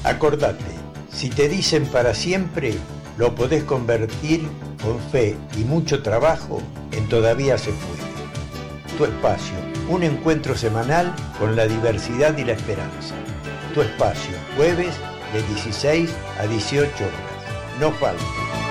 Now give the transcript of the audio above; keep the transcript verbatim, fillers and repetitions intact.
Acordate, si te dicen para siempre, lo podés convertir con fe y mucho trabajo en todavía se puede. Tu espacio, un encuentro semanal con la diversidad y la esperanza. Tu espacio, jueves de dieciséis a dieciocho horas. No faltes.